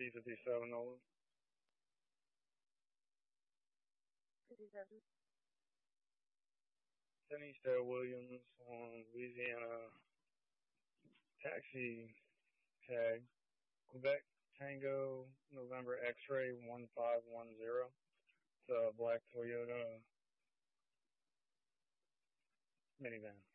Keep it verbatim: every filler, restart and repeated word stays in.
B fifty-seven Nolan. fifty-seven. ten East Dale Williams on Louisiana taxi tag. Quebec Tango November X-ray one five one zero. It's a black Toyota minivan.